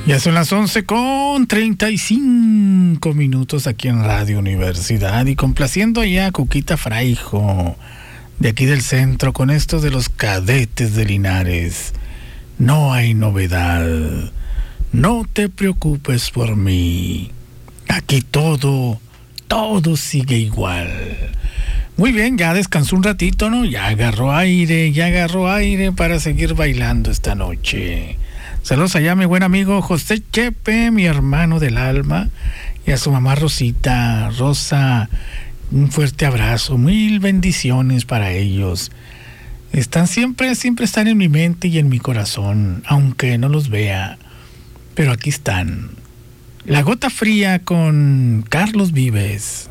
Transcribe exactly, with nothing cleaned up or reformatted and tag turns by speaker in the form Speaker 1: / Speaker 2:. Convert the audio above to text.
Speaker 1: Ya son las once con treinta y cinco minutos aquí en Radio Universidad y complaciendo allá a Cuquita Fraijo de aquí del centro con esto de los Cadetes de Linares. No hay novedad, no te preocupes por mí, aquí todo, todo sigue igual. Muy bien, ya descansó un ratito, ¿no? Ya agarró aire, ya agarró aire para seguir bailando esta noche. Saludos allá a mi buen amigo José Chepe, mi hermano del alma, y a su mamá Rosita. Rosa, un fuerte abrazo, mil bendiciones para ellos. Están siempre, siempre están en mi mente y en mi corazón, aunque no los vea, pero aquí están. La Gota Fría con Carlos Vives.